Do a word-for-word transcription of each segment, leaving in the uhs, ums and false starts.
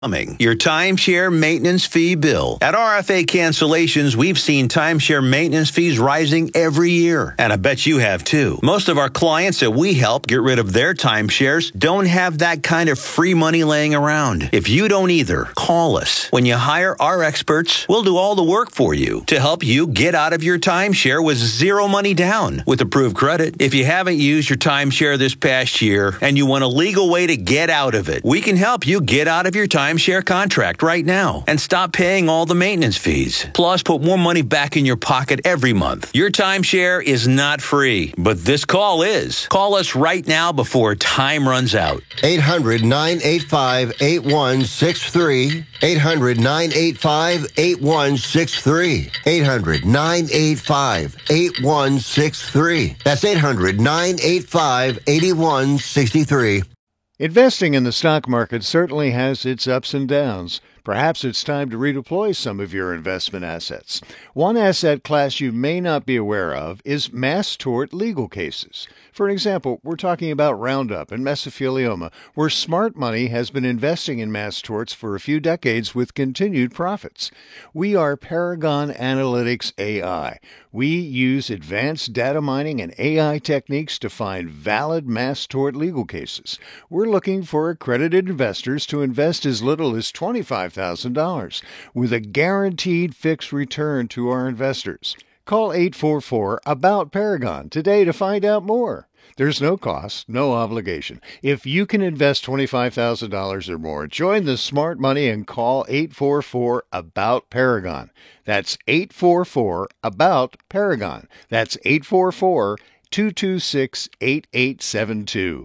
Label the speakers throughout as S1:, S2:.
S1: Your timeshare maintenance fee bill. At R F A Cancellations, we've seen timeshare maintenance fees rising every year. And I bet you have too. Most of our clients that we help get rid of their timeshares don't have that kind of free money laying around. If you don't either, call us. When you hire our experts, we'll do all the work for you to help you get out of your timeshare with zero money down with approved credit. If you haven't used your timeshare this past year and you want a legal way to get out of it, we can help you get out of your timeshare timeshare contract right now and stop paying all the maintenance fees. Plus, put more money back in your pocket every month. Your timeshare is not free, but this call is. Call us right now before time runs out.
S2: eight hundred, nine eight five, eight one six three. eight hundred, nine eight five, eight one six three. eight hundred, nine eight five, eight one six three. That's eight hundred, nine eight five, eight one six three.
S3: Investing in the stock market certainly has its ups and downs. Perhaps it's time to redeploy some of your investment assets. One asset class you may not be aware of is mass tort legal cases. For example, we're talking about Roundup and mesothelioma, where smart money has been investing in mass torts for a few decades with continued profits. We are Paragon Analytics A I. We use advanced data mining and A I techniques to find valid mass tort legal cases. We're looking for accredited investors to invest as little as twenty-five thousand dollars with a guaranteed fixed return to our investors. Call eight four four, ABOUT Paragon today to find out more. There's no cost, no obligation. If you can invest twenty-five thousand dollars or more, join the smart money and call eight four four, ABOUT Paragon. That's eight four four, ABOUT Paragon. That's eight four four, two two six, eight eight seven two.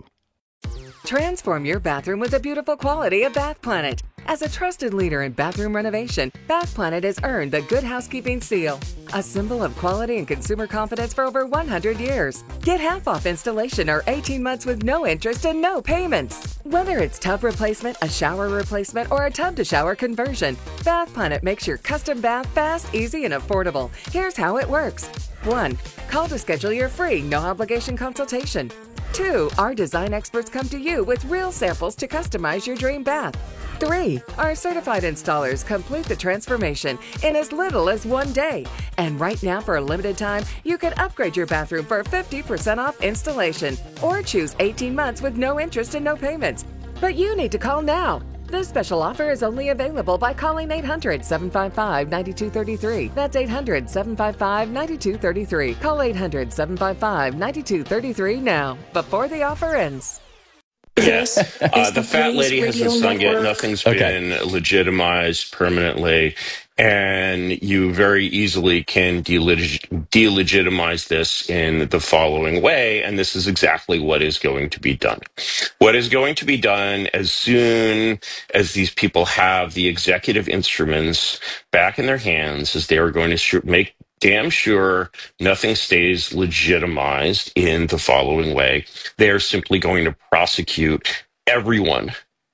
S4: Transform your bathroom with the beautiful quality of Bath Planet. As a trusted leader in bathroom renovation, Bath Planet has earned the Good Housekeeping seal, a symbol of quality and consumer confidence for over one hundred years. Get half off installation or eighteen months with no interest and no payments. Whether it's tub replacement, a shower replacement, or a tub-to-shower conversion, Bath Planet makes your custom bath fast, easy, and affordable. Here's how it works. one. Call to schedule your free, no-obligation consultation. two. Our design experts come to you with real samples to customize your dream bath. three. Our certified installers complete the transformation in as little as one day. And right now, for a limited time, you can upgrade your bathroom for fifty percent off installation or choose eighteen months with no interest and no payments. But you need to call now. This special offer is only available by calling eight hundred, seven five five, nine two three three. That's eight hundred, seven five five, nine two three three. Call eight hundred, seven five five, nine two three three now, before the offer ends.
S5: Yes. Uh, the fat lady hasn't sung yet. Nothing's
S6: Okay.
S5: been legitimized permanently. And you very easily can deleg- delegitimize this in the following way. And this is exactly what is going to be done. What is going to be done as soon as these people have the executive instruments back in their hands is they are going to sh- make damn sure nothing stays legitimized in the following way. They are simply going to prosecute everyone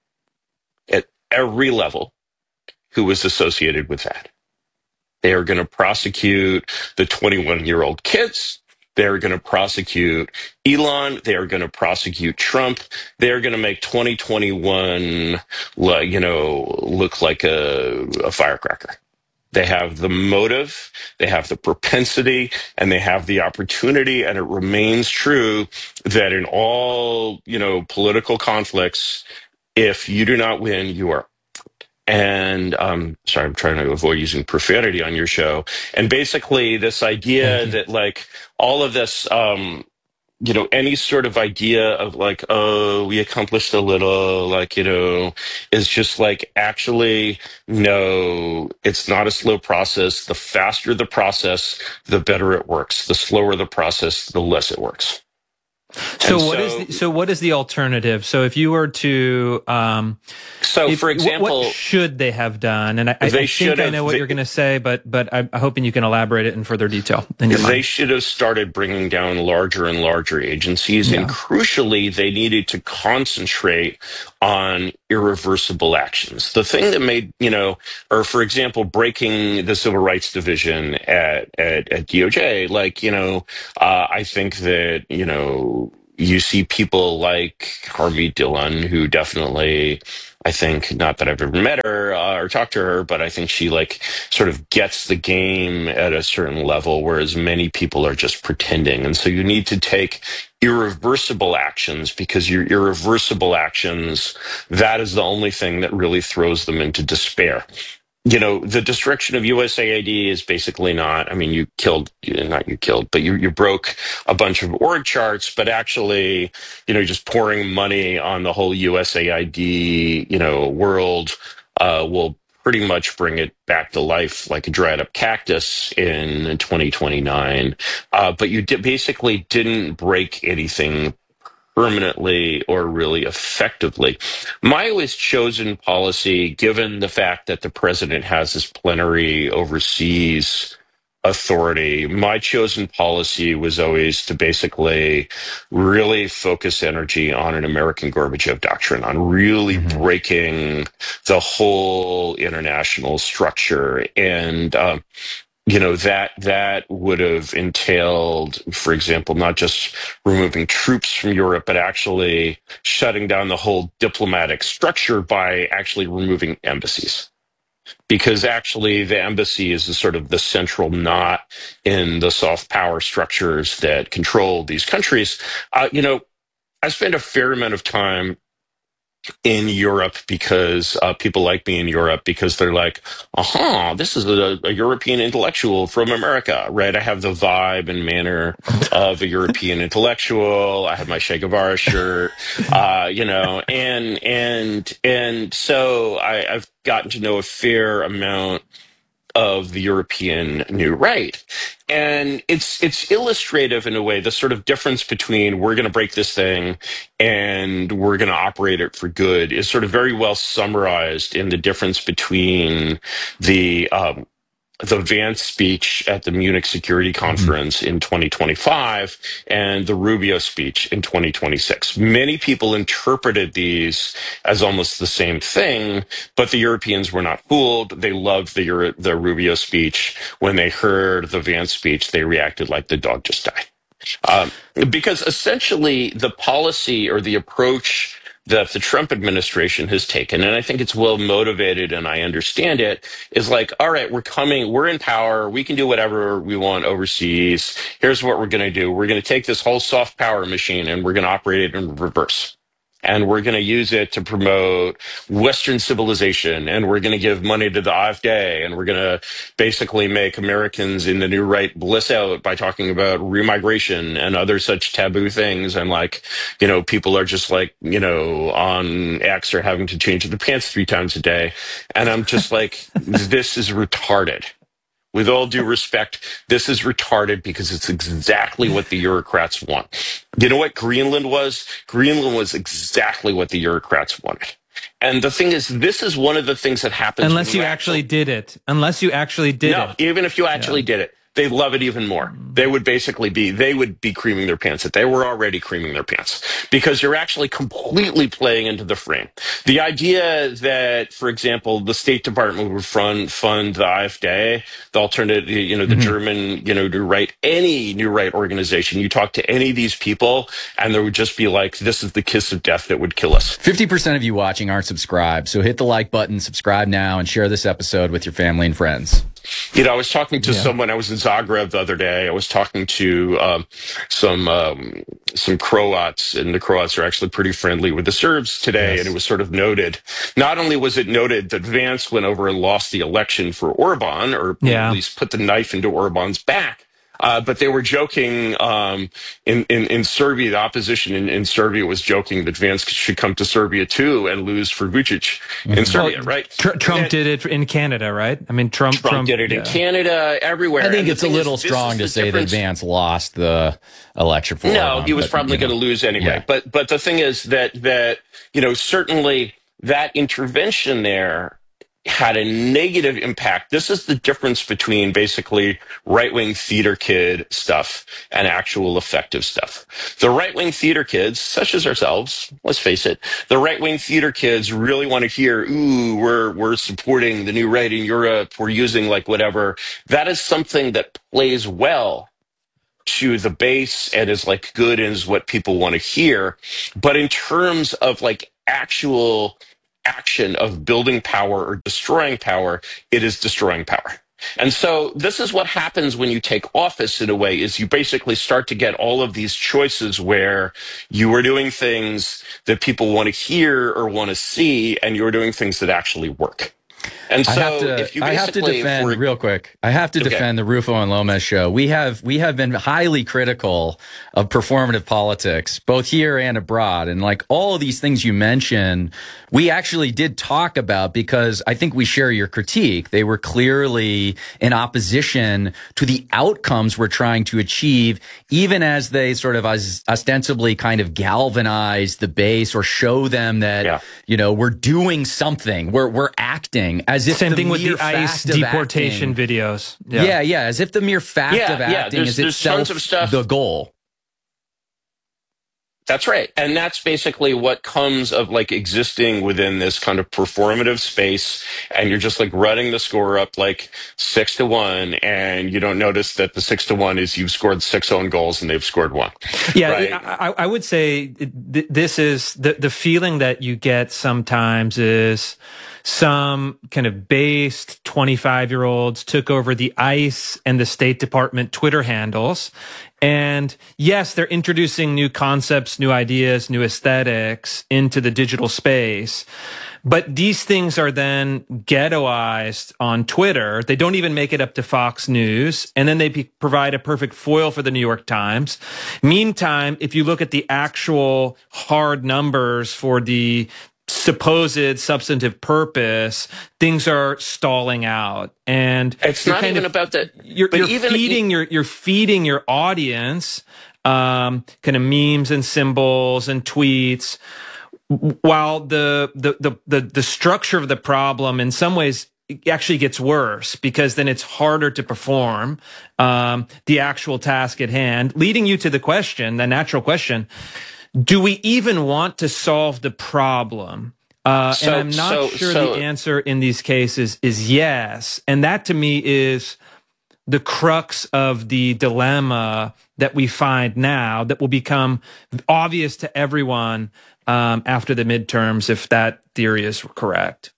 S5: at every level who was associated with that. They are going to prosecute the twenty-one-year-old kids. They're going to prosecute Elon. They are going to prosecute Trump. They're going to make twenty twenty-one, like, you know, look like a, a firecracker. They have the motive, they have the propensity, and they have the opportunity. And it remains true that in all, you know, political conflicts, if you do not win, you are. And um, sorry, I'm trying to avoid using profanity on your show. And basically, this idea that like all of this, um, you know, any sort of idea of like, oh, we accomplished a little, like, you know, is just like, actually, no, it's not a slow process. The faster the process, the better it works. The slower the process, the less it works.
S6: So
S5: And
S6: what
S5: so,
S6: is the, so what is the alternative? So if you were to, um,
S5: so
S6: if,
S5: for example,
S6: what should they have done? And I, I,
S5: they
S6: I think I know what
S5: they,
S6: you're going to say, but but I'm hoping you can elaborate it in further detail. In your
S5: they
S6: mind.
S5: should have started bringing down larger and larger agencies,
S6: Yeah.
S5: and crucially, they needed to concentrate on irreversible actions. The thing that made, you know, or for example, breaking the Civil Rights Division at at, at D O J, like, you know, uh, I think that, you know, you see people like Harvey Dillon, who definitely I think, not that I've ever met her uh, or talked to her, but I think she like sort of gets the game at a certain level, whereas many people are just pretending. And so you need to take irreversible actions, because your irreversible actions, that is the only thing that really throws them into despair. You know, the destruction of U S A I D is basically not, I mean, you killed, not you killed, but you, you broke a bunch of org charts, but actually, you know, just pouring money on the whole U S A I D, you know, world uh, will pretty much bring it back to life like a dried up cactus in twenty twenty-nine. Uh, but you did, basically didn't break anything permanently or really effectively. My always chosen policy, given the fact that the president has this plenary overseas authority, my chosen policy was always to basically really focus energy on an American Gorbachev doctrine, on really mm-hmm. breaking the whole international structure. And, um, you know, that that would have entailed, for example, not just removing troops from Europe, but actually shutting down the whole diplomatic structure by actually removing embassies. Because actually the embassy is the sort of the central knot in the soft power structures that control these countries. Uh, you know, I spent a fair amount of time in Europe because uh, people like me in Europe because they're like, aha, this is a, a European intellectual from America, right? I have the vibe and manner of a European intellectual. I have my Che Guevara shirt, uh, you know, and and and so I, I've gotten to know a fair amount of the European New Right. And it's it's illustrative in a way, the sort of difference between we're going to break this thing and we're going to operate it for good is sort of very well summarized in the difference between the um, the Vance speech at the Munich Security Conference mm-hmm. in twenty twenty-five and the Rubio speech in twenty twenty-six. Many people interpreted these as almost the same thing, but the Europeans were not fooled. They loved the Euro- the Rubio speech. When they heard the Vance speech, they reacted like the dog just died. Um, because essentially the policy or the approach that the Trump administration has taken, and I think it's well motivated and I understand it, is like, all right, we're coming, we're in power, we can do whatever we want overseas. Here's what we're going to do. We're going to take this whole soft power machine and we're going to operate it in reverse. And we're going to use it to promote Western civilization. And we're going to give money to the AfD. And we're going to basically make Americans in the New Right bliss out by talking about remigration and other such taboo things. And like, you know, people are just like, you know, on X or having to change their pants three times a day. And I'm just like, this is retarded. With all due respect, this is retarded because it's exactly what the Eurocrats want. You know what Greenland was? Greenland was exactly what the Eurocrats wanted. And the thing is, this is one of the things that happens.
S6: Unless you actually, actually did it. Unless you actually did
S5: no,
S6: it.
S5: No, even if you actually yeah. did it. They love it even more. They would basically be, they would be creaming their pants. They were already creaming their pants because you're actually completely playing into the frame. The idea that, for example, the State Department would fund, fund the AfD, the alternative, you know, the mm-hmm. German, you know, New Right, any New Right organization, you talk to any of these people and there would just be like, this is the kiss of death that would kill us.
S7: fifty percent of you watching aren't subscribed. So hit the like button, subscribe now, and share this episode with your family and friends.
S5: You know, I was talking to
S6: yeah.
S5: someone, I was in Zagreb the other day. I was talking to um, some um, some Croats, and the Croats are actually pretty friendly with the Serbs today. Yes. And it was sort of noted. Not only was it noted that Vance went over and lost the election for Orban, or yeah. at least put the knife into Orban's back, Uh, but they were joking um, in, in, in Serbia, the opposition in, in Serbia was joking that Vance should come to Serbia too and lose for Vucic mm-hmm. in Serbia, well, right?
S6: Tr- Trump and, did it in Canada, right? I mean, Trump,
S5: Trump, Trump
S6: did
S5: it
S6: yeah.
S5: in Canada, everywhere.
S7: I think
S5: and
S7: it's a little is, strong to say difference. that Vance lost the election for
S5: No,
S7: Orban,
S5: he was
S7: but,
S5: probably
S7: you know.
S5: going to lose anyway. Yeah. But but the thing is that that you know certainly that intervention there had a negative impact. This is the difference between basically right-wing theater kid stuff and actual effective stuff. The right-wing theater kids, such as ourselves, let's face it, the right-wing theater kids really want to hear, ooh, we're we're supporting the New Right in Europe, we're using like whatever. That is something that plays well to the base and is like good and is what people want to hear. But in terms of like actual action of building power or destroying power. It is destroying power. And so this is what happens when you take office in a way, is you basically start to get all of these choices where you are doing things that people want to hear or want to see, and you're doing things that actually work. And so
S7: I have to,
S5: if you
S7: I have to defend real quick. I have to
S5: okay.
S7: defend the Rufo and Lomez show. We have we have been highly critical of performative politics, both here and abroad. And like all of these things you mentioned, we actually did talk about because I think we share your critique. They were clearly in opposition to the outcomes we're trying to achieve, even as they sort of as ostensibly kind of galvanize the base or show them that, yeah. you know, we're doing something, we're we're acting. As if
S6: Same
S7: the
S6: thing with the
S7: ICE
S6: deportation
S7: acting,
S6: videos.
S7: Yeah. yeah, yeah, as if the mere fact
S5: yeah,
S7: of acting
S5: yeah,
S7: is
S5: there's
S7: itself
S5: tons of stuff.
S7: the goal.
S5: That's right. And that's basically what comes of like existing within this kind of performative space. And you're just like running the score up like six to one. And you don't notice that the six to one is you've scored six own goals and they've scored one.
S6: Yeah,
S5: right?
S6: I, I would say th- this is the, the feeling that you get sometimes is some kind of based twenty-five year olds took over the ICE and the State Department Twitter handles. And yes, they're introducing new concepts, new ideas, new aesthetics into the digital space. But these things are then ghettoized on Twitter. They don't even make it up to Fox News. And then they be, provide a perfect foil for the New York Times. Meantime, if you look at the actual hard numbers for the supposed substantive purpose, things are stalling out, and
S5: it's not even
S6: of,
S5: about that.
S6: You're,
S5: but
S6: you're
S5: even
S6: feeding your you're feeding your audience um, kind of memes and symbols and tweets, while the the the the, the structure of the problem in some ways actually gets worse, because then it's harder to perform um, the actual task at hand, leading you to the question, the natural question. Do we even want to solve the problem? Uh,
S5: so,
S6: and I'm not
S5: so,
S6: sure
S5: so,
S6: the answer in these cases is yes. And that to me is the crux of the dilemma that we find now, that will become obvious to everyone um, after the midterms, if that theory is correct.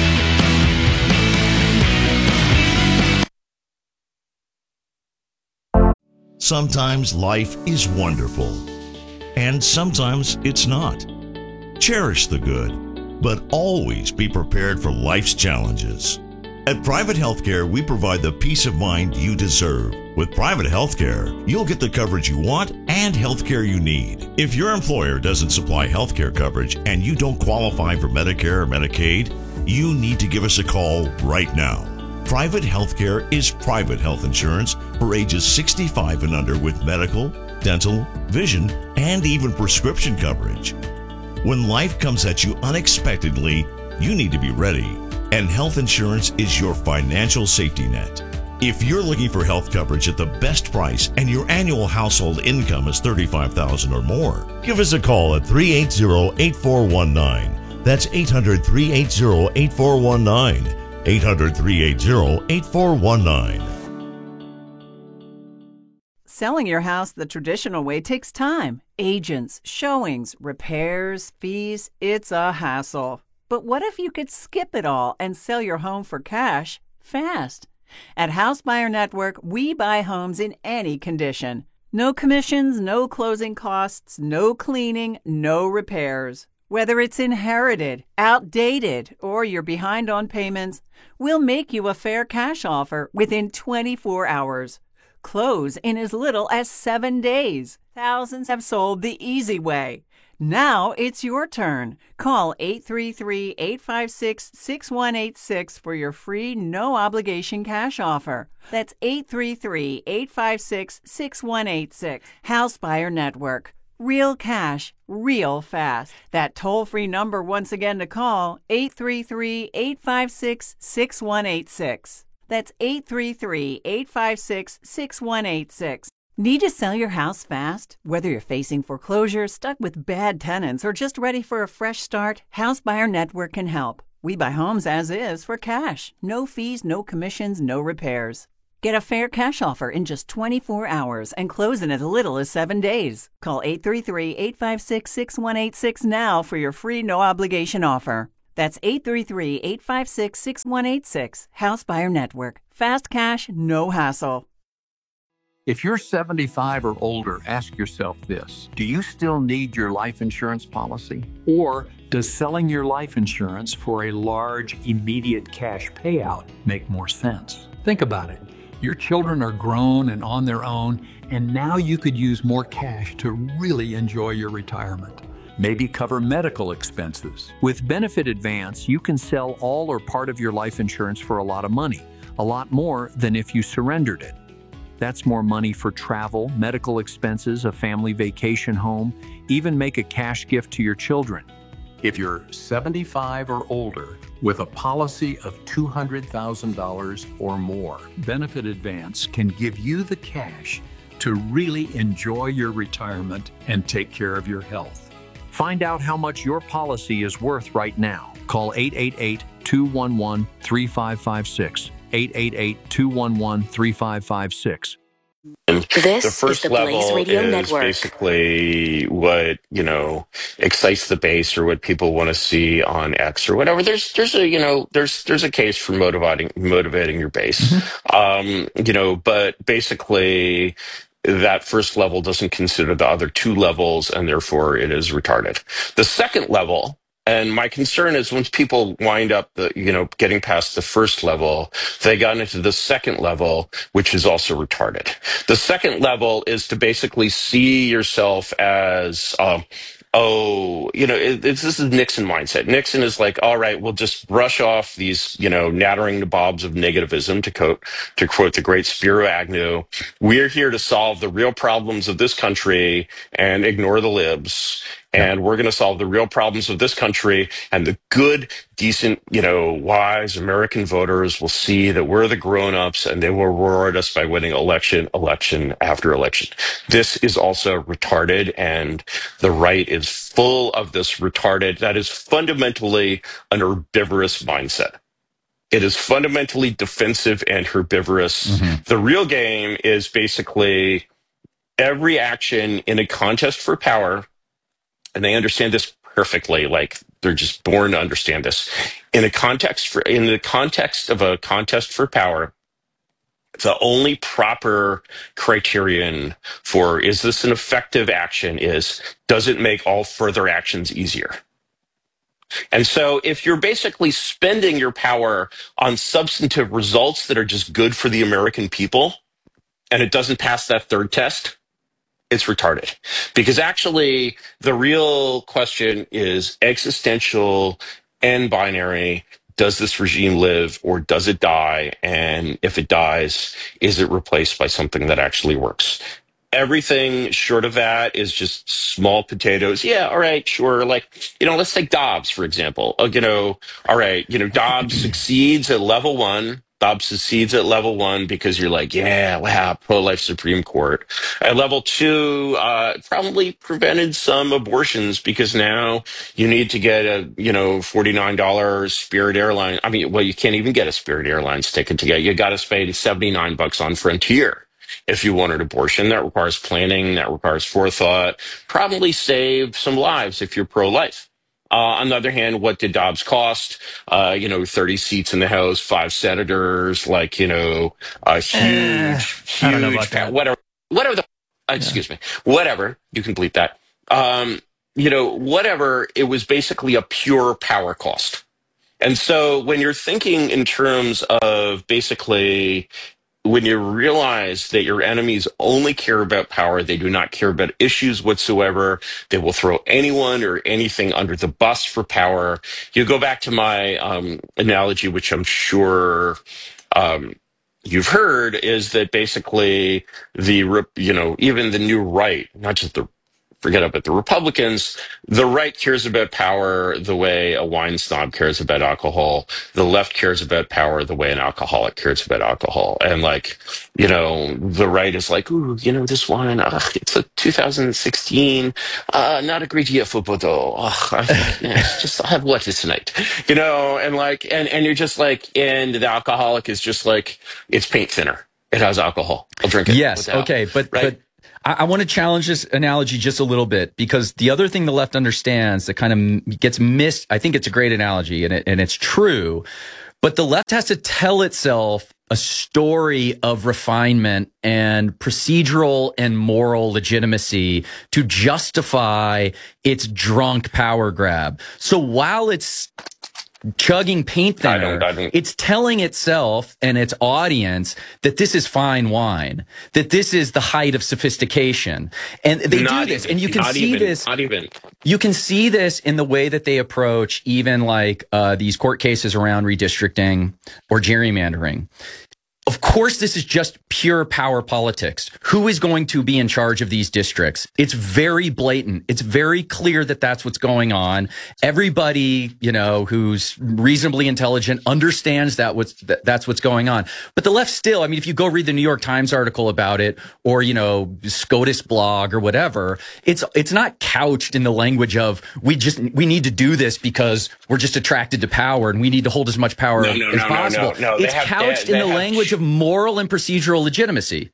S8: Sometimes life is wonderful, and sometimes it's not. Cherish the good, but always be prepared for life's challenges. At Private Healthcare, we provide the peace of mind you deserve. With Private Healthcare, you'll get the coverage you want and healthcare you need. If your employer doesn't supply healthcare coverage and you don't qualify for Medicare or Medicaid, you need to give us a call right now. Private Healthcare is private health insurance for ages sixty-five and under with medical, dental, vision, and even prescription coverage. When life comes at you unexpectedly, you need to be ready, and health insurance is your financial safety net. If you're looking for health coverage at the best price and your annual household income is thirty-five thousand dollars or more, give us a call at three eight zero, eight four one nine. That's eight hundred, three eight zero, eight four one nine. eight hundred, three eight zero, eight four one nine.
S9: Selling your house the traditional way takes time. Agents, showings, repairs, fees. It's a hassle. But what if you could skip it all and sell your home for cash fast? At House Buyer Network, we buy homes in any condition. No commissions, no closing costs, no cleaning, no repairs. Whether it's inherited, outdated, or you're behind on payments, we'll make you a fair cash offer within twenty-four hours. Close in as little as seven days. Thousands have sold the easy way. Now it's your turn. Call eight three three, eight five six, six one eight six for your free, no-obligation cash offer. That's eight three three, eight five six, six one eight six. House Buyer Network. Real cash, real fast. That toll-free number once again to call, eight three three, eight five six, six one eight six. That's eight three three, eight five six, six one eight six. Need to sell your house fast? Whether you're facing foreclosure, stuck with bad tenants, or just ready for a fresh start, House Buyer Network can help. We buy homes as is for cash. No fees, no commissions, no repairs. Get a fair cash offer in just twenty-four hours and close in as little as seven days. Call eight three three, eight five six, six one eight six now for your free no-obligation offer. That's eight three three, eight five six, six one eight six. House Buyer Network. Fast cash, no hassle.
S10: If you're seventy-five or older, ask yourself this. Do you still need your life insurance policy? Or does selling your life insurance for a large, immediate cash payout make more sense? Think about it. Your children are grown and on their own, and now you could use more cash to really enjoy your retirement. Maybe cover medical expenses. With Benefit Advance, you can sell all or part of your life insurance for a lot of money, a lot more than if you surrendered it. That's more money for travel, medical expenses, a family vacation home, even make a cash gift to your children. If you're seventy-five or older with a policy of two hundred thousand dollars or more, Benefit Advance can give you the cash to really enjoy your retirement and take care of your health. Find out how much your policy is worth right now. Call eight eight eight, two one one, three five five six. eight eight eight, two one one, three five five six.
S5: This the first
S11: is the
S5: level
S11: Blaze Radio
S5: is
S11: Network.
S5: basically what, you know, excites the base or what people want to see on X or whatever. There's there's a, you know, there's there's a case for motivating motivating your base. Mm-hmm. Um, you know, but basically that first level doesn't consider the other two levels, and therefore it is retarded. The second level, and my concern is once people wind up the, you know, getting past the first level, they got into the second level, which is also retarded. The second level is to basically see yourself as, um, oh, you know, it, it's, this is Nixon mindset. Nixon is like, all right, we'll just brush off these, you know, nattering nabobs of negativism, to quote, to quote the great Spiro Agnew. We're here to solve the real problems of this country and ignore the libs. And we're going to solve the real problems of this country, and the good, decent, you know, wise American voters will see that we're the grown-ups, and they will reward us by winning election, election after election. This is also retarded, and the right is full of this retarded. That is fundamentally an herbivorous mindset. It is fundamentally defensive and herbivorous. Mm-hmm. The real game is basically every action in a contest for power. And they understand this perfectly, like they're just born to understand this. In a context for in the context of a contest for power, the only proper criterion for is this an effective action is, does it make all further actions easier? And so if you're basically spending your power on substantive results that are just good for the American people, and it doesn't pass that third test, it's retarded. Because actually, the real question is existential and binary. Does this regime live or does it die? And if it dies, is it replaced by something that actually works? Everything short of that is just small potatoes. Yeah, all right, sure. Like, you know, let's take Dobbs, for example. Uh, you know, all right, you know, Dobbs succeeds at level one. Dobbs succeeds at level one because you're like, yeah, wow, pro-life Supreme Court. At level two, uh, probably prevented some abortions because now you need to get a, you know, forty-nine dollars Spirit Airlines. I mean, well, you can't even get a Spirit Airlines ticket to get. You got to spend seventy-nine bucks on Frontier. If you want an abortion, that requires planning, that requires forethought, probably save some lives if you're pro-life. Uh, on the other hand, what did Dobbs cost? Uh, you know, thirty seats in the House, five senators, like, you know, a huge, uh, huge,
S6: I don't know about that.
S5: whatever, whatever the, uh, excuse yeah. me, whatever, you can bleep that. Um, you know, whatever, it was basically a pure power cost. And so when you're thinking in terms of basically, when you realize that your enemies only care about power, they do not care about issues whatsoever, they will throw anyone or anything under the bus for power. You go back to my um, analogy, which I'm sure um, you've heard, is that basically the, you know, even the new right, not just the forget about the Republicans. The right cares about power the way a wine snob cares about alcohol. The left cares about power the way an alcoholic cares about alcohol. And like, you know, the right is like, ooh, you know, this wine, ugh, it's a two thousand sixteen, uh, not a great year for Bordeaux. Ugh, I think, yeah, it's just, I'll have water tonight. You know, and like, and, and you're just like, and the alcoholic is just like, it's paint thinner. It has alcohol. I'll drink it.
S7: Yes. Okay. But,
S5: right?
S7: but, I, I want to challenge this analogy just a little bit, because the other thing the left understands that kind of gets missed, I think it's a great analogy and it, and it's true, but the left has to tell itself a story of refinement and procedural and moral legitimacy to justify its drunk power grab. So while it's chugging paint thinner, I don't, I don't. it's telling itself and its audience that this is fine wine, that this is the height of sophistication. And they not do this. Even, and you can see
S5: even,
S7: this.
S5: Not even.
S7: You can see this in the way that they approach even like uh, these court cases around redistricting or gerrymandering. Of course, this is just pure power politics. Who is going to be in charge of these districts? It's very blatant. It's very clear that that's what's going on. Everybody, you know, who's reasonably intelligent understands that what's, that that's what's going on. But the left still, I mean, if you go read the New York Times article about it, or, you know, SCOTUS blog or whatever, it's, it's not couched in the language of, we just, we need to do this because we're just attracted to power and we need to hold as much power
S5: no, no,
S7: as
S5: no,
S7: possible.
S5: No, no, no.
S7: It's
S5: have,
S7: couched
S5: they,
S7: in
S5: they
S7: the
S5: have,
S7: language of moral and procedural legitimacy.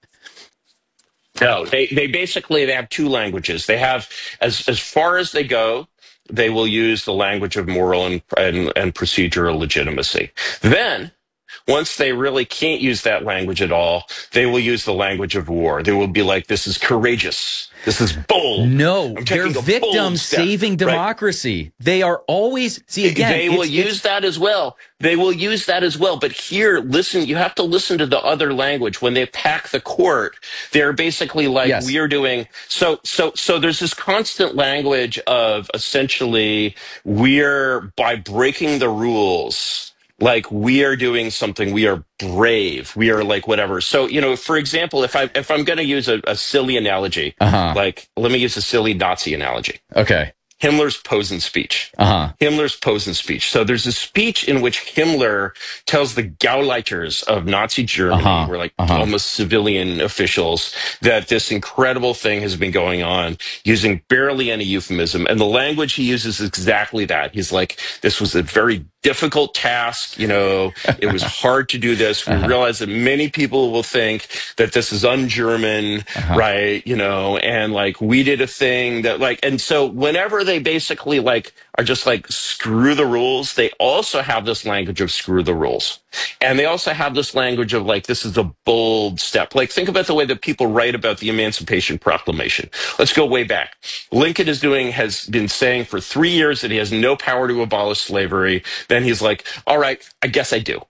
S5: No, they, they basically, they have two languages. They have, as, as far as they go, they will use the language of moral and, and, and procedural legitimacy. Then, once they really can't use that language at all, they will use the language of war. They will be like, this is courageous. This is bold.
S7: No, they're victims saving democracy. Right. They are always, see again.
S5: They will use that as well. They will use that as well. But here, listen, you have to listen to the other language. When they pack the court, they're basically like, yes. we are doing. So, so, so there's this constant language of essentially, we're, by breaking the rules, like we are doing something, we are brave, we are like whatever. So, you know, for example, if I if I'm going to use a, a silly analogy, uh-huh. like let me use a silly Nazi analogy.
S7: Okay.
S5: Himmler's Posen speech.
S7: Uh-huh.
S5: Himmler's Posen speech. So there's a speech in which Himmler tells the Gauleiters of Nazi Germany,
S7: uh-huh.
S5: who are like
S7: uh-huh.
S5: almost civilian officials, that this incredible thing has been going on, using barely any euphemism. And the language he uses is exactly that. He's like, this was a very difficult task. You know, it was hard to do this. We uh-huh. realize that many people will think that this is un-German, uh-huh. right? You know, and like we did a thing that like, and so whenever they basically like are just like screw the rules, they also have this language of screw the rules. And they also have this language of like, this is a bold step. Like think about the way that people write about the Emancipation Proclamation. Let's go way back. Lincoln is doing, has been saying for three years that he has no power to abolish slavery. Then he's like, all right, I guess I do.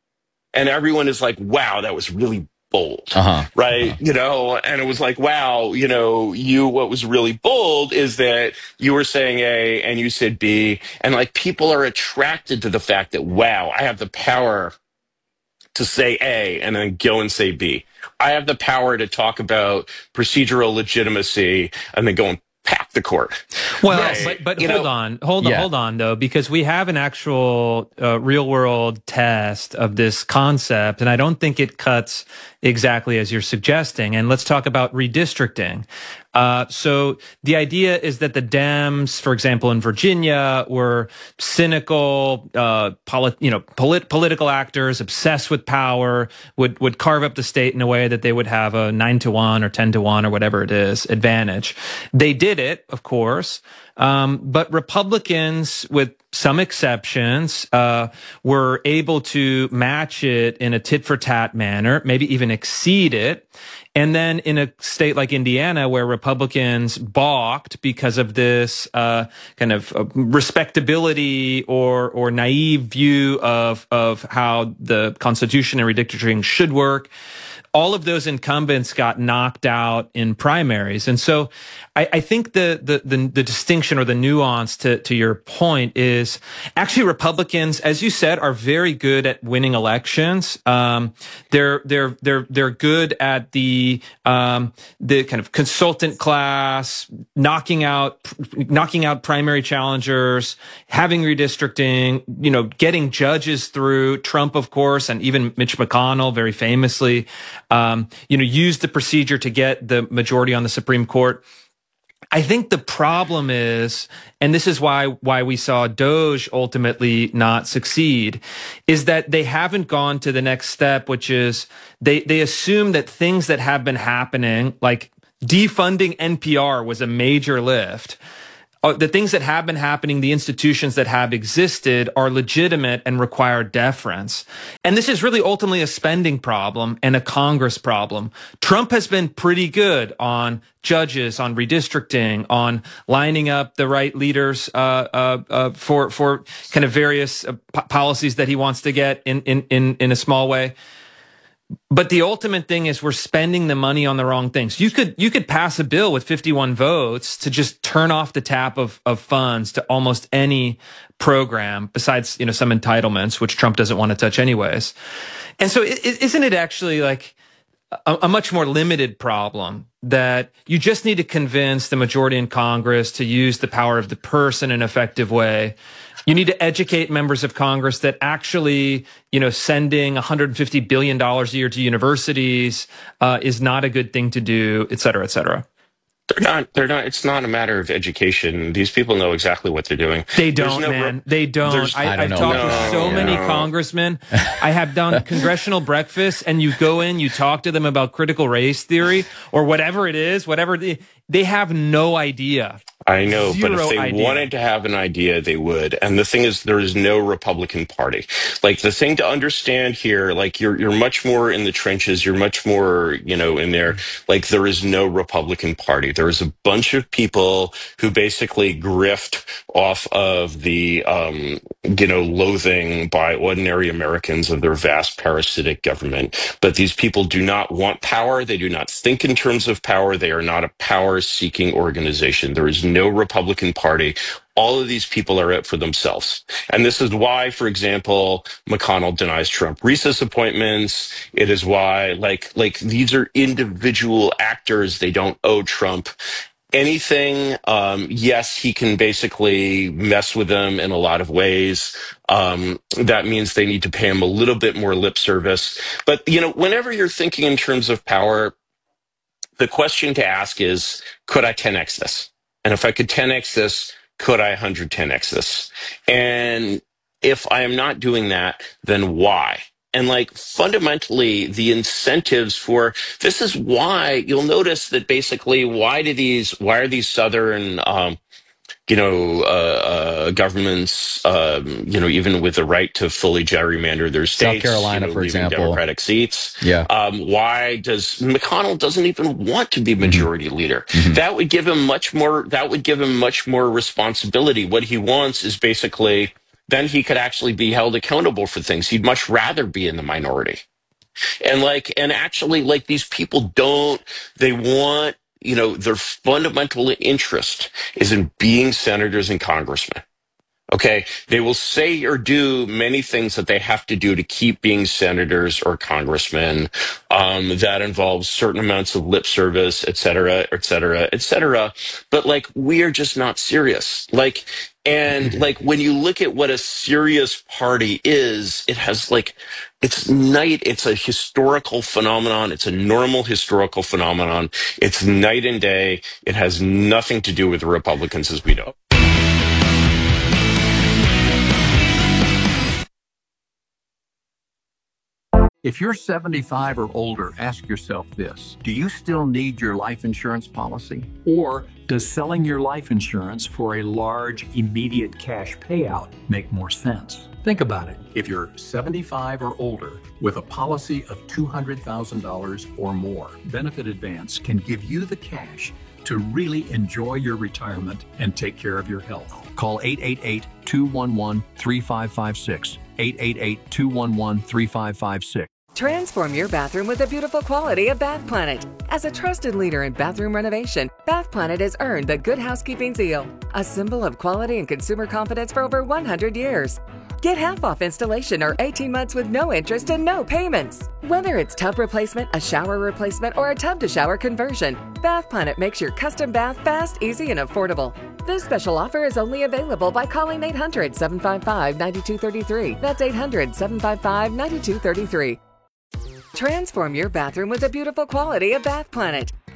S5: And everyone is like, wow, that was really bold,
S7: uh-huh.
S5: right?
S7: Uh-huh.
S5: You know, and it was like, wow, you know, you, what was really bold is that you were saying A and you said B, and like people are attracted to the fact that, wow, I have the power to say A and then go and say B. I have the power to talk about procedural legitimacy and then go and pack the court.
S6: Well,
S5: right.
S6: but but
S5: you
S6: hold
S5: know,
S6: on, hold on,
S7: yeah.
S6: hold on, though, because we have an actual uh, real world test of this concept, and I don't think it cuts exactly as you're suggesting. And let's talk about redistricting. Uh, so the idea is that the Dems, for example, in Virginia, were cynical, uh, polit- you know, polit- political actors obsessed with power, would would carve up the state in a way that they would have a nine to one or ten to one or whatever it is advantage. They did it, of course. Um, but Republicans, with some exceptions, uh, were able to match it in a tit for tat manner, maybe even exceed it. And then in a state like Indiana, where Republicans balked because of this uh, kind of uh, respectability or or naive view of of how the Constitution and redistricting should work, all of those incumbents got knocked out in primaries. And so I, I think the, the, the, the distinction or the nuance to, to your point is actually Republicans, as you said, are very good at winning elections. Um, they're, they're, they're, they're good at the, um, the kind of consultant class, knocking out, knocking out primary challengers, having redistricting, you know, getting judges through. Trump, of course, and even Mitch McConnell, very famously, Um, you know, use the procedure to get the majority on the Supreme Court. I think the problem is, and this is why why we saw Doge ultimately not succeed, is that they haven't gone to the next step, which is they they assume that things that have been happening, like defunding N P R was a major lift. Uh, the things that have been happening, the institutions that have existed are legitimate and require deference. And this is really ultimately a spending problem and a Congress problem. Trump has been pretty good on judges, on redistricting, on lining up the right leaders uh, uh, uh, for for kind of various uh, p- policies that he wants to get in in in, in a small way. But the ultimate thing is we're spending the money on the wrong things. You could you could pass a bill with fifty-one votes to just turn off the tap of of funds to almost any program besides, you know, some entitlements, which Trump doesn't want to touch anyways. And so it, isn't it actually like a, a much more limited problem that you just need to convince the majority in Congress to use the power of the purse in an effective way? You need to educate members of Congress that actually, you know, sending one hundred fifty billion dollars a year to universities uh, is not a good thing to do, et cetera, et cetera.
S5: They're not, they're not, it's not a matter of education. These people know exactly what they're doing.
S6: They don't, no, man. They don't. I, I don't I've know. talked no, to so no. many congressmen. I have done congressional breakfasts, and you go in, you talk to them about critical race theory or whatever it is, whatever they, they have no idea.
S5: I know,
S6: Zero
S5: but if they
S6: idea.
S5: wanted to have an idea, they would. And the thing is, there is no Republican Party. Like, the thing to understand here, like, you're you're much more in the trenches. You're much more, you know, in there. Like, there is no Republican Party. There is a bunch of people who basically grift off of the, um, you know, loathing by ordinary Americans of their vast parasitic government. But these people do not want power. They do not think in terms of power. They are not a power-seeking organization. There is no Republican Party. All of these people are out for themselves. And this is why, for example, McConnell denies Trump recess appointments. It is why, like, like these are individual actors. They don't owe Trump anything. Um, yes, he can basically mess with them in a lot of ways. Um, that means they need to pay him a little bit more lip service. But, you know, whenever you're thinking in terms of power, the question to ask is, could I ten X this? And if I could ten X this, could I one hundred ten X this? And if I am not doing that, then why? And like fundamentally, the incentives for this is why you'll notice that basically, why do these, why are these Southern, um, you know, uh, uh, governments, um, you know, even with the right to fully gerrymander their states,
S7: South Carolina,
S5: you know,
S7: for example,
S5: Democratic seats.
S7: Yeah.
S5: Um, why does McConnell doesn't even want to be majority mm-hmm. leader? Mm-hmm. That would give him much more. That would give him much more responsibility. What he wants is basically then he could actually be held accountable for things. He'd much rather be in the minority. And like, and actually, like these people don't. They want. You know, their fundamental interest is in being senators and congressmen. Okay, they will say or do many things that they have to do to keep being senators or congressmen. Um, that involves certain amounts of lip service, et cetera, et cetera, et cetera. But like, we are just not serious. Like, and like, when you look at what a serious party is, it has like, it's night. It's a historical phenomenon. It's a normal historical phenomenon. It's night and day. It has nothing to do with the Republicans as we know.
S10: If you're seventy-five or older, ask yourself this. Do you still need your life insurance policy? Or does selling your life insurance for a large, immediate cash payout make more sense? Think about it. If you're seventy-five or older with a policy of two hundred thousand dollars or more, Benefit Advance can give you the cash to really enjoy your retirement and take care of your health. Call eight eight eight, two one one, three five five six. eight eight eight, two one one, three five five six.
S4: Transform your bathroom with the beautiful quality of Bath Planet. As a trusted leader in bathroom renovation, Bath Planet has earned the Good Housekeeping Seal, a symbol of quality and consumer confidence for over one hundred years. Get half off installation or eighteen months with no interest and no payments. Whether it's tub replacement, a shower replacement, or a tub-to-shower conversion, Bath Planet makes your custom bath fast, easy, and affordable. This special offer is only available by calling eight hundred, seven five five, nine two three three. That's eight hundred, seven five five, nine two three three. Transform your bathroom with the beautiful quality of Bath Planet.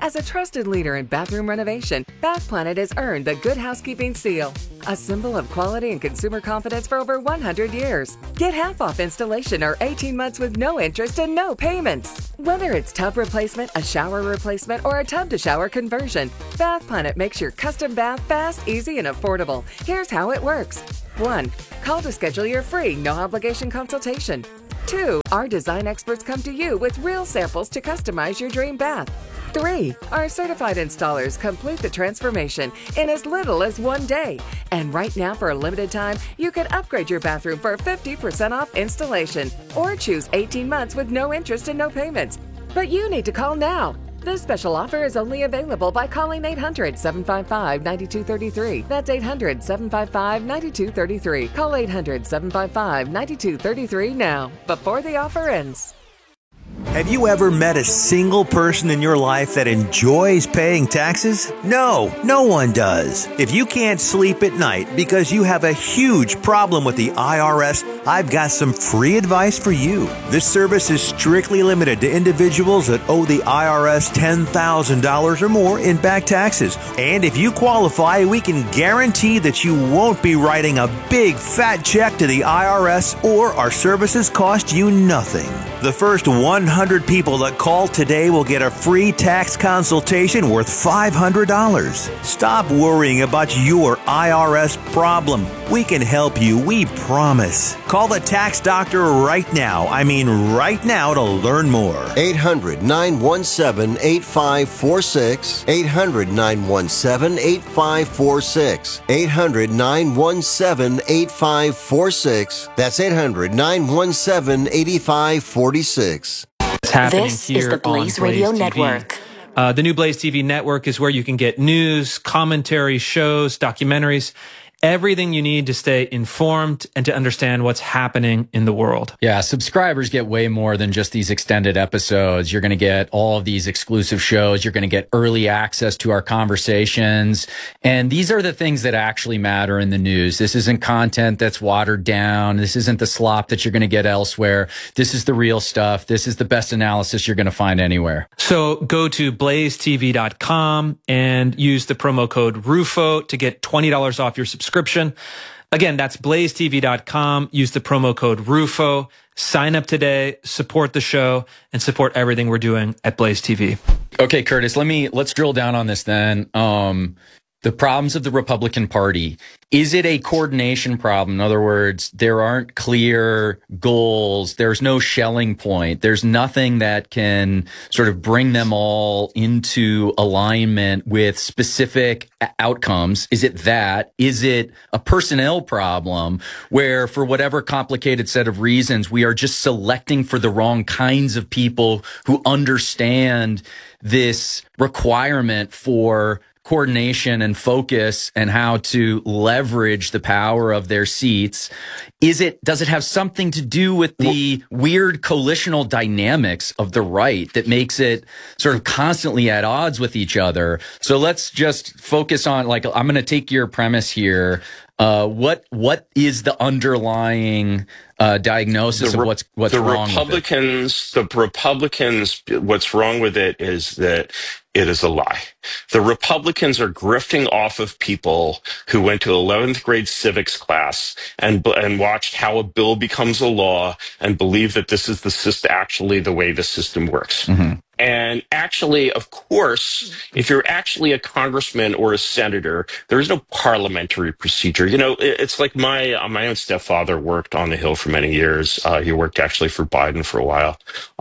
S4: As a trusted leader in bathroom renovation, Bath Planet has earned the Good Housekeeping Seal, a symbol of quality and consumer confidence for over one hundred years. Get half off installation or eighteen months with no interest and no payments. Whether it's tub replacement, a shower replacement, or a tub-to-shower conversion, Bath Planet makes your custom bath fast, easy, and affordable. Here's how it works. one. Call to schedule your free, no-obligation consultation. two. Our design experts come to you with real samples to customize your dream bath. three. Our certified installers complete the transformation in as little as one day. And right now, for a limited time, you can upgrade your bathroom for fifty percent off installation or choose eighteen months with no interest and no payments. But you need to call now. This special offer is only available by calling eight hundred, seven five five, nine two three three. That's eight hundred, seven five five, nine two three three. Call eight hundred, seven five five, nine two three three now, before the offer ends.
S1: Have you ever met a single person in your life that enjoys paying taxes? No, no one does. If you can't sleep at night because you have a huge problem with the I R S, I've got some free advice for you. This service is strictly limited to individuals that owe the I R S ten thousand dollars or more in back taxes. And if you qualify, we can guarantee that you won't be writing a big fat check to the I R S, or our services cost you nothing. The first one hundred people that call today will get a free tax consultation worth five hundred dollars. Stop worrying about your I R S problem. We can help you, we promise. Call the tax doctor right now. I mean right now to learn more.
S2: eight hundred, nine one seven, eight five four six. eight hundred, nine one seven, eight five four six. eight hundred, nine one seven, eight five four six. That's eight hundred, nine one seven, eight five four six.
S6: It's happening
S11: This
S6: here
S11: is the Blaze
S6: on Blaze
S11: Radio
S6: T V.
S11: Network.
S6: Uh, the new Blaze T V network is where you can get news, commentary, shows, documentaries, everything you need to stay informed and to understand what's happening in the world.
S7: Yeah, subscribers get way more than just these extended episodes. You're going to get all of these exclusive shows. You're going to get early access to our conversations. And these are the things that actually matter in the news. This isn't content that's watered down. This isn't the slop that you're going to get elsewhere. This is the real stuff. This is the best analysis you're going to find anywhere.
S6: So go to blaze t v dot com and use the promo code RUFO to get twenty dollars off your subscription. Subscription. Again, that's blaze t v dot com. Use the promo code RUFO. Sign up today, support the show, and support everything we're doing at Blaze T V.
S7: Okay, Curtis, let me let's drill down on this then. Um, the problems of the Republican Party. Is it a coordination problem? In other words, there aren't clear goals. There's no Schelling point. There's nothing that can sort of bring them all into alignment with specific outcomes. Is it that? Is it a personnel problem where, for whatever complicated set of reasons, we are just selecting for the wrong kinds of people who understand this requirement for coordination and focus and how to leverage the power of their seats? Is it, does it have something to do with the weird coalitional dynamics of the right that makes it sort of constantly at odds with each other? So let's just focus on, like, I'm going to take your premise here. Uh, what, what is the underlying uh, diagnosis
S5: the,
S7: of what's, what's
S5: the
S7: wrong
S5: Republicans,
S7: with it?
S5: The Republicans, what's wrong with it is that it is a lie. The Republicans are grifting off of people who went to eleventh grade civics class and and watched how a bill becomes a law and believe that this is the system, actually the way the system works.
S7: Mm-hmm.
S5: And actually, of course, if you're actually a congressman or a senator, there is no parliamentary procedure. You know, it's like my uh, my own stepfather worked on the Hill for many years. Uh, he worked actually for Biden for a while.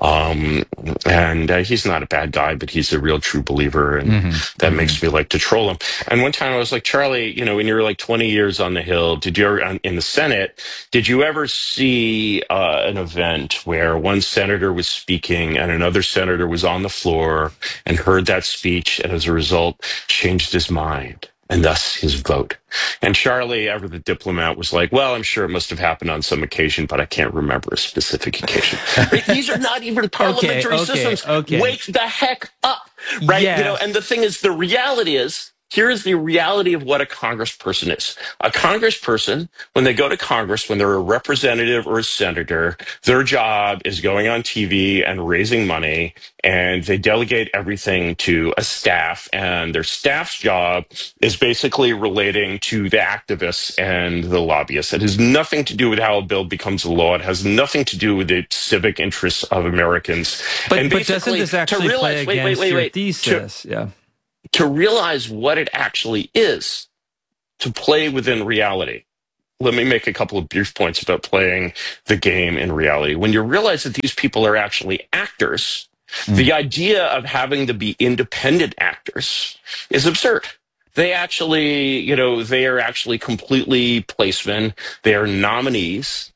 S5: Um, and uh, he's not a bad guy, but he's a real true believer. And
S7: Mm-hmm.
S5: that
S7: mm-hmm.
S5: makes me like to troll him. And one time I was like, Charlie, you know, when you were like twenty years on the Hill, did you ever, in the Senate, did you ever see uh, an event where one senator was speaking and another senator was on the floor and heard that speech and as a result changed his mind and thus his vote? And Charlie, ever the diplomat, was like, well, I'm sure it must have happened on some occasion, but I can't remember a specific occasion. Right? These are not even parliamentary
S6: okay, okay,
S5: systems.
S6: okay.
S5: Wake the heck up, right?
S6: Yes.
S5: You know, and the thing is, the reality is, here is the reality of what a congressperson is. A congressperson, when they go to Congress, when they're a representative or a senator, their job is going on T V and raising money, and they delegate everything to a staff, and their staff's job is basically relating to the activists and the lobbyists. It has nothing to do with how a bill becomes a law. It has nothing to do with the civic interests of Americans.
S6: But,
S5: and
S6: but doesn't this actually
S5: to realize,
S6: play
S5: wait,
S6: against
S5: wait, wait,
S6: your
S5: wait,
S6: thesis?
S5: To,
S6: yeah.
S5: to realize what it actually is, to play within reality. Let me make a couple of brief points about playing the game in reality. When you realize that these people are actually actors, mm. the idea of having to be independent actors is absurd. They actually, you know, they are actually completely placemen. They are nominees,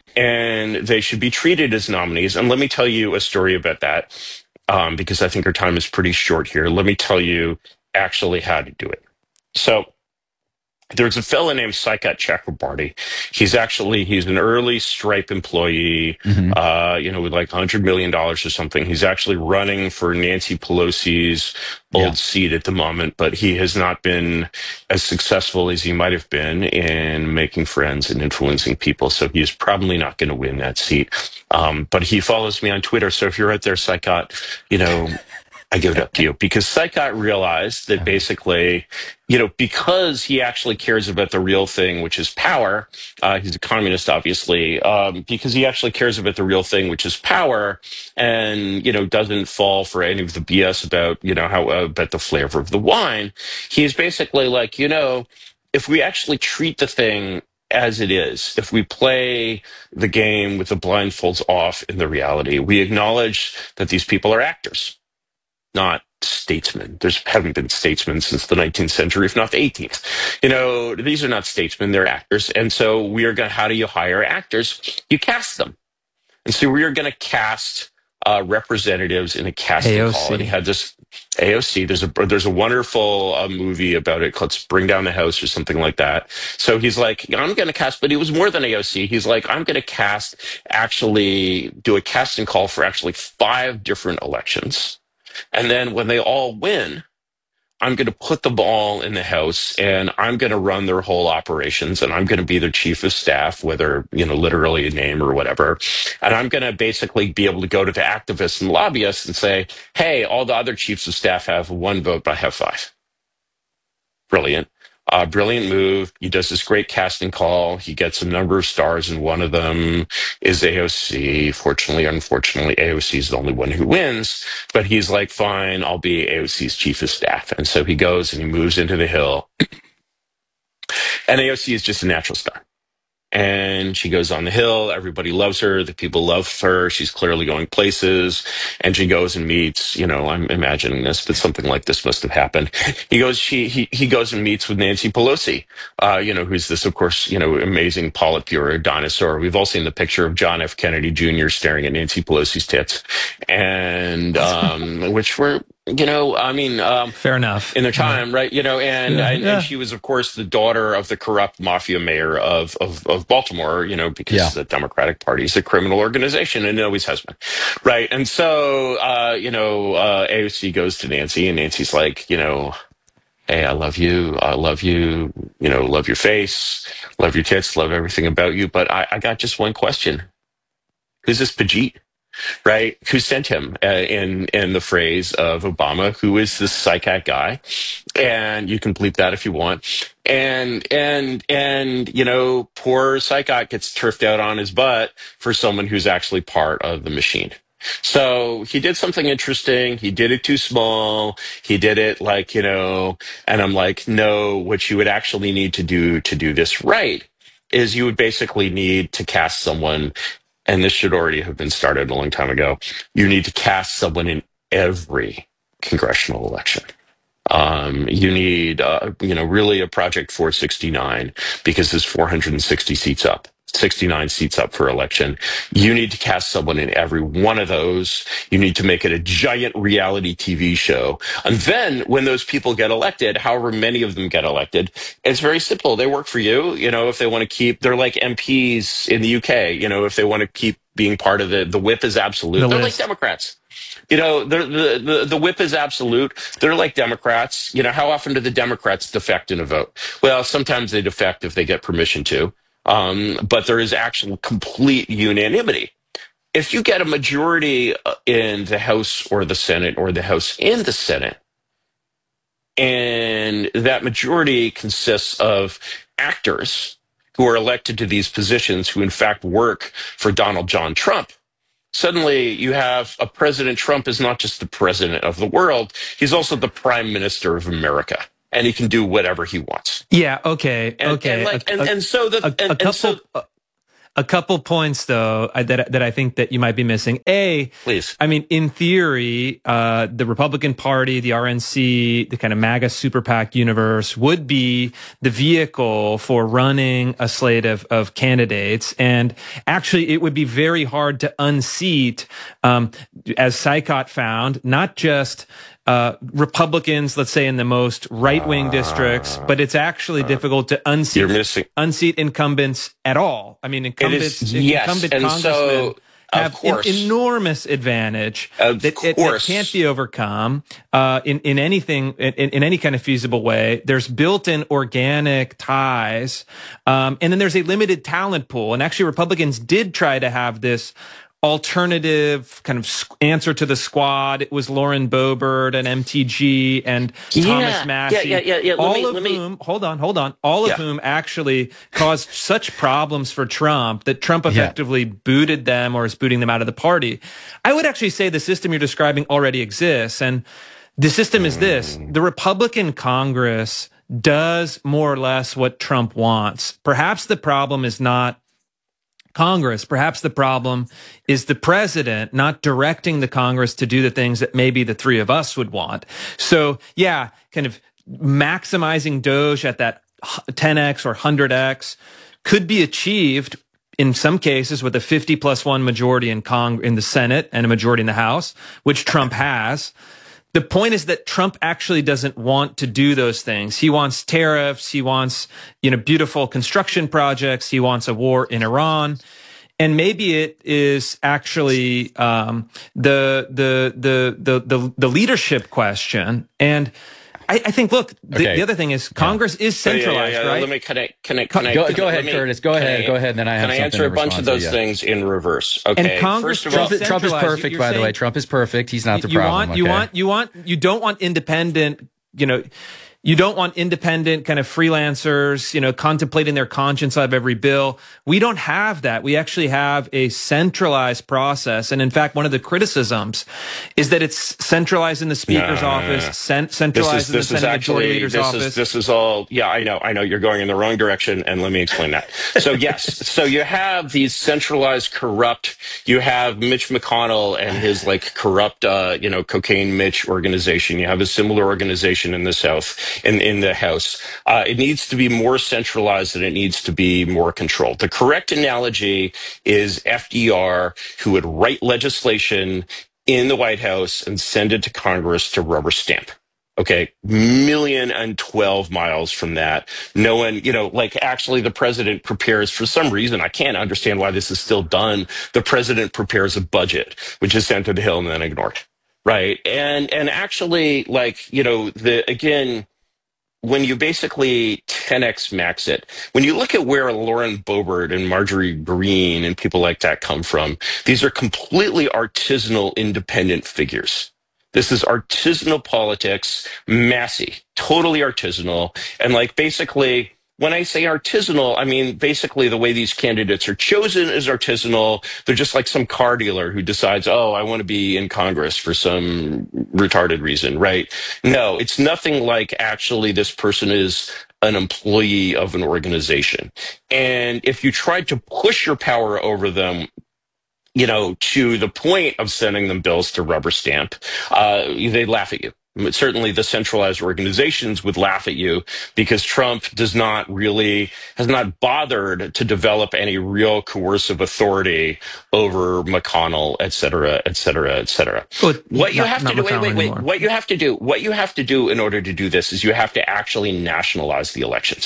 S5: and they should be treated as nominees. And let me tell you a story about that, um, because I think our time is pretty short here. Let me tell you actually how to do it. So there's a fellow named Saikat Chakrabarty. He's actually, he's an early Stripe employee, mm-hmm. uh, you know, with like one hundred million dollars or something. He's actually running for Nancy Pelosi's old yeah. seat at the moment, but he has not been as successful as he might have been in making friends and influencing people. So he is probably not going to win that seat. Um, but he follows me on Twitter. So if you're out there, Saikat, you know, I give it up to you, because Saikat realized that basically, you know, because he actually cares about the real thing, which is power, uh, he's a communist, obviously, um, because he actually cares about the real thing, which is power, and, you know, doesn't fall for any of the B S about, you know, how, uh, about the flavor of the wine. He's basically like, you know, if we actually treat the thing as it is, if we play the game with the blindfolds off in the reality, we acknowledge that these people are actors, not statesmen. There's haven't been statesmen since the nineteenth century, if not the eighteenth. You know, these are not statesmen, they're actors. And so we are going to, how do you hire actors? You cast them. And so we are going to cast uh, representatives in a casting
S6: A O C.
S5: call. And he had this A O C. There's a, there's a wonderful uh, movie about it called Bring Down the House or something like that. So he's like, I'm going to cast, but he was more than A O C. He's like, I'm going to cast, actually do a casting call for actually five different elections. And then when they all win, I'm going to put the ball in the house, and I'm going to run their whole operations, and I'm going to be their chief of staff, whether, you know, literally a name or whatever. And I'm going to basically be able to go to the activists and lobbyists and say, hey, all the other chiefs of staff have one vote, but I have five. Brilliant. Uh, brilliant move. He does this great casting call. He gets a number of stars, and one of them is A O C. Fortunately, unfortunately, A O C is the only one who wins. But he's like, fine, I'll be A O C's chief of staff. And so he goes and he moves into the Hill. And A O C is just a natural star. And she goes on the Hill. Everybody loves her. The people love her. She's clearly going places. And she goes and meets, you know, I'm imagining this, but something like this must have happened. He goes, she, he, he goes and meets with Nancy Pelosi, uh, you know, who's this, of course, you know, amazing Politburo dinosaur. We've all seen the picture of John F. Kennedy Junior staring at Nancy Pelosi's tits, and, um, which were, you know, I mean, um,
S6: fair enough
S5: in their time, yeah. right? You know, and,
S6: yeah,
S5: and,
S6: yeah.
S5: and she was, of course, the daughter of the corrupt mafia mayor of, of, of Baltimore, you know, because yeah. the Democratic Party is a criminal organization, and it always has been. Right. And so, uh, you know, uh, A O C goes to Nancy, and Nancy's like, you know, hey, I love you. I love you. You know, love your face, love your tits, love everything about you. But I, I got just one question. Who's this Pajit? Right? Who sent him uh, in in the phrase of Obama? Who is this Saikat guy? And you can bleep that if you want. And and and you know, poor Saikat gets turfed out on his butt for someone who's actually part of the machine. So he did something interesting. He did it too small. He did it like, you know, and I'm like, no, what you would actually need to do to do this right is you would basically need to cast someone. And this should already have been started a long time ago. You need to cast someone in every congressional election. Um, you need, uh, you know, really a Project four sixty-nine, because there's four hundred sixty seats up, sixty-nine seats up for election. You need to cast someone in every one of those. You need to make it a giant reality T V show. And then when those people get elected, however many of them get elected, it's very simple. They work for you. You know, if they want to keep, they're like M Ps in the U K, you know, if they want to keep being part of the, the whip is absolute.
S6: The
S5: They're
S6: list.
S5: like Democrats. You know, the, the, the, the whip is absolute. They're like Democrats. You know, how often do the Democrats defect in a vote? Well, sometimes they defect if they get permission to. Um, but there is actual complete unanimity. If you get a majority in the House or the Senate or the House and the Senate, and that majority consists of actors who are elected to these positions who in fact work for Donald John Trump, suddenly you have a President Trump is not just the president of the world, he's also the prime minister of America. And he can do whatever he wants.
S6: Yeah. Okay.
S5: And,
S6: okay.
S5: And, like,
S6: a,
S5: and,
S6: a,
S5: and so the
S6: a,
S5: and,
S6: a couple
S5: and so,
S6: a, a couple points though that that I think that you might be missing. A,
S5: please.
S6: I mean, in theory, uh, the Republican Party, the R N C, the kind of MAGA super PAC universe would be the vehicle for running a slate of of candidates, and actually, it would be very hard to unseat, um, as Sykot found, not just Uh, Republicans, let's say in the most right-wing uh, districts, but it's actually uh, difficult to unseat,
S5: you're missing.
S6: unseat incumbents at all. I mean, incumbents,
S5: is, yes.
S6: incumbent
S5: and
S6: congressmen
S5: so,
S6: have an enormous advantage
S5: of
S6: that, it, that can't be overcome uh, in, in anything, in, in any kind of feasible way. There's built-in organic ties, um, and then there's a limited talent pool. And actually, Republicans did try to have this alternative kind of answer to the squad. It was Lauren Boebert and M T G and
S5: yeah,
S6: Thomas Massey.
S5: Yeah, yeah, yeah, yeah.
S6: All
S5: me,
S6: of
S5: me...
S6: whom, hold on, hold on. All
S5: yeah.
S6: of whom actually caused such problems for Trump that Trump effectively yeah. booted them or is booting them out of the party. I would actually say the system you're describing already exists. And the system is this. The Republican Congress does more or less what Trump wants. Perhaps the problem is not Congress. Perhaps the problem is the president not directing the Congress to do the things that maybe the three of us would want. So, yeah, kind of maximizing Doge at that ten X or one hundred X could be achieved in some cases with a fifty plus one majority in Cong- in the Senate and a majority in the House, which Trump has. The point is that Trump actually doesn't want to do those things. He wants tariffs. He wants, you know, beautiful construction projects. He wants a war in Iran. And maybe it is actually um, the, the, the, the, the, the leadership question. And I, I think, look, the,
S7: okay.
S6: the other thing is Congress yeah. is centralized,
S5: yeah, yeah, yeah.
S6: right?
S5: Let me connect, connect, connect.
S7: Go, go ahead,
S5: me,
S7: Curtis. Go ahead.
S5: I,
S7: go ahead. And then I have
S5: can
S7: something
S5: I answer
S7: to
S5: a bunch of those
S7: to, yeah.
S5: things in reverse? Okay.
S6: And Congress,
S5: First of all,
S7: Trump, Trump is perfect,
S6: You're
S7: by
S6: saying,
S7: the way. Trump is perfect. He's not the
S6: you
S7: problem.
S6: Want,
S7: okay?
S6: You want, you want, you don't want independent, you know, you don't want independent kind of freelancers, you know, contemplating their conscience out of every bill. We don't have that. We actually have a centralized process. And in fact, one of the criticisms is that it's centralized in the speaker's
S5: no,
S6: office,
S5: no, no.
S6: cent- centralized
S5: this is,
S6: in the Senate
S5: actually,
S6: Majority Leader's
S5: this
S6: office.
S5: Is, this is all, yeah, I know, I know you're going in the wrong direction. And let me explain that. So yes, so you have these centralized corrupt, you have Mitch McConnell and his like corrupt, uh, you know, cocaine Mitch organization. You have a similar organization in the South. In, in the House. Uh, it needs to be more centralized and it needs to be more controlled. The correct analogy is F D R, who would write legislation in the White House and send it to Congress to rubber stamp. Okay, million and twelve miles from that. No one, you know, like actually the president prepares, for some reason, I can't understand why this is still done. The president prepares a budget, which is sent to the Hill and then ignored. Right. And, and actually, like, you know, the, again, when you basically ten X max it, when you look at where Lauren Boebert and Marjorie Greene and people like that come from, these are completely artisanal, independent figures. This is artisanal politics, Massey, totally artisanal. And like basically, when I say artisanal, I mean basically the way these candidates are chosen is artisanal. They're just like some car dealer who decides, oh, I want to be in Congress for some retarded reason, right? No, it's nothing like actually this person is an employee of an organization. And if you tried to push your power over them, you know, to the point of sending them bills to rubber stamp, uh, they'd laugh at you. Certainly the centralized organizations would laugh at you because Trump does not really, has not bothered to develop any real coercive authority over McConnell, et cetera, et cetera, et cetera.
S6: Well,
S5: what you
S6: not,
S5: have to do, wait, wait, wait,
S6: anymore.
S5: what you have to do, what you have to do in order to do this is you have to actually nationalize the elections.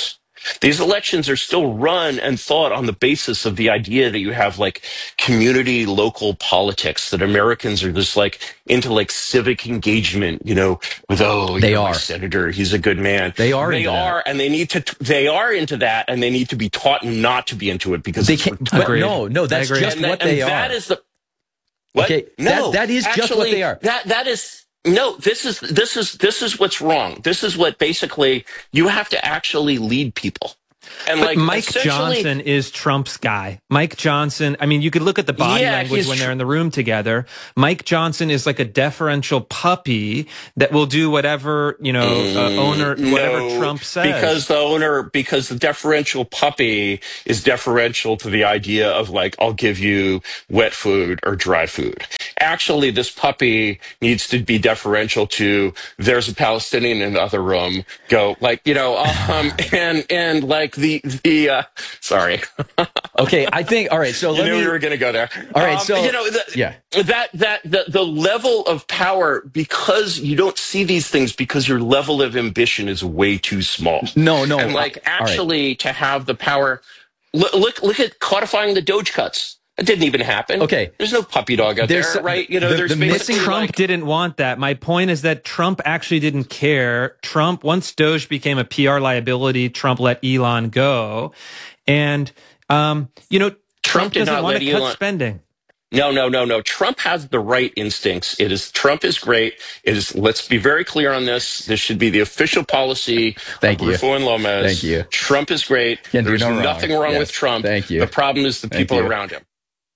S5: These elections are still run and thought on the basis of the idea that you have like community local politics, that Americans are just like into like civic engagement, you know, with, oh,
S7: They
S5: you're my
S7: are.
S5: senator, he's a good man.
S7: They are
S5: They
S7: into
S5: are,
S7: that.
S5: and they need to, they are into that, and they need to be taught not to be into it because
S7: They
S5: it's
S7: can't,
S5: retarded.
S7: but no, no, that's
S6: agree.
S7: just
S5: And,
S7: what
S5: and
S7: they
S5: that
S7: are.
S5: is the, what?
S7: Okay,
S5: no,
S7: that, that is
S5: actually,
S7: just what they are.
S5: That, that is, no, this is, this is, this is what's wrong. This is what basically, you have to actually lead people. And
S6: but
S5: like
S6: Mike Johnson is Trump's guy. Mike Johnson, I mean, you could look at the body
S5: Yeah,
S6: language
S5: he's
S6: when
S5: tr-
S6: they're in the room together. Mike Johnson is like a deferential puppy that will do whatever, you know, uh, owner, whatever
S5: No,
S6: Trump says.
S5: Because the owner, because the deferential puppy is deferential to the idea of like, I'll give you wet food or dry food. Actually, this puppy needs to be deferential to, there's a Palestinian in the other room, go like, you know, um, and, and like the, the, uh, sorry.
S7: Okay, I think, all right, so
S5: You
S7: let
S5: knew
S7: me.
S5: we were going to go there.
S7: All right,
S5: Um,
S7: so.
S5: you know, the,
S7: yeah.
S5: that that the, the level of power, because you don't see these things because your level of ambition is way too small.
S7: No, no.
S5: And like
S7: I- all right.
S5: actually to have the power, look look, look at codifying the Doge cuts. It didn't even happen.
S7: Okay.
S5: There's no puppy dog out
S7: There's
S5: there,
S7: some-
S5: right? You know,
S7: the-
S5: there's
S7: the
S5: basically
S7: missing
S6: Trump
S5: like,
S6: didn't want that. My point is that Trump actually didn't care. Trump, once Doge became a P R liability, Trump let Elon go. And, um, you know, Trump,
S5: Trump did
S6: doesn't
S5: not
S6: want
S5: let
S6: to cut
S5: Elon-
S6: spending.
S5: No, no, no, no. Trump has the right instincts. It is Trump is great. It is. Let's be very clear on this. This should be the official policy
S7: Thank
S5: of
S7: you.
S5: Rufo and Lomez.
S7: Thank you.
S5: Trump is great.
S7: Can do
S5: There's
S7: no wrong.
S5: nothing wrong
S7: Yes.
S5: with Trump.
S7: Thank you.
S5: The problem is the
S7: Thank
S5: people
S7: you.
S5: around him.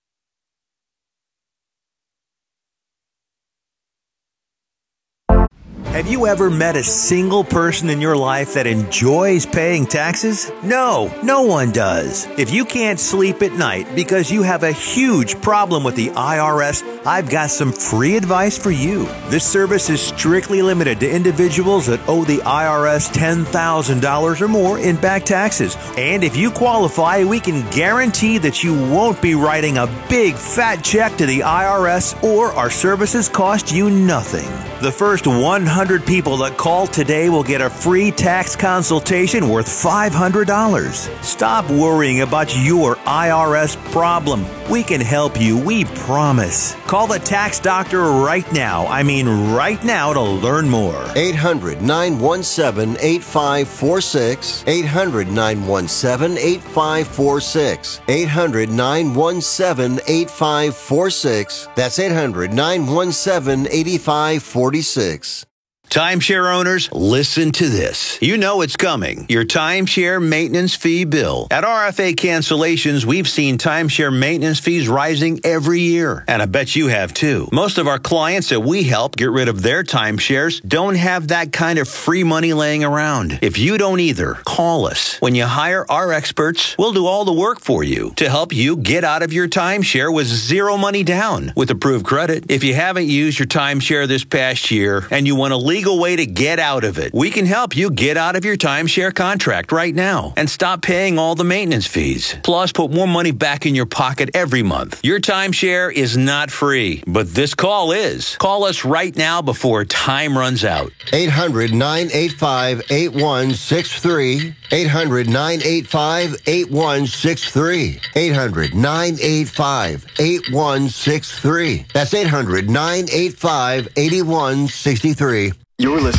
S1: Have you ever met a single person in your life that enjoys paying taxes? No, no one does. If you can't sleep at night because you have a huge problem with the I R S, I've got some free advice for you. This service is strictly limited to individuals that owe the I R S ten thousand dollars or more in back taxes. And if you qualify, we can guarantee that you won't be writing a big fat check to the I R S, or our services cost you nothing. The first one hundred people that call today will get a free tax consultation worth five hundred dollars. Stop worrying about your I R S problem. We can help you, we promise. Call the tax doctor right now. I mean right now to learn more.
S2: eight hundred, nine one seven, eight five four six. eight hundred, nine one seven, eight five four six. eight hundred, nine one seven, eight five four six. That's eight hundred, nine one seven, eight five four six.
S1: Timeshare owners, listen to this. You know it's coming. Your timeshare maintenance fee bill. At R F A Cancellations, we've seen timeshare maintenance fees rising every year. And I bet you have too. Most of our clients that we help get rid of their timeshares don't have that kind of free money laying around. If you don't either, call us. When you hire our experts, we'll do all the work for you to help you get out of your timeshare with zero money down with approved credit. If you haven't used your timeshare this past year and you want to leave legal way to get out of it. We can help you get out of your timeshare contract right now and stop paying all the maintenance fees. Plus, put more money back in your pocket every month. Your timeshare is not free, but this call is. Call us right now before time runs out.
S2: eight hundred, nine eight five, eight one six three. eight hundred, nine eight five, eight one six three. eight hundred, nine eight five, eight one six three. That's eight hundred, nine eight five, eight one six three.
S11: You're listening